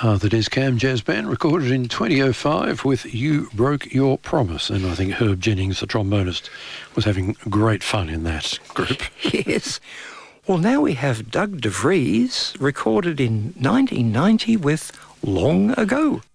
The Des Cam Jazz Band recorded in 2005 with You Broke Your Promise, and I think Herb Jennings, the trombonist, was having great fun in that group. Yes. Well, now we have Doug DeVries recorded in 1990 with Long Ago.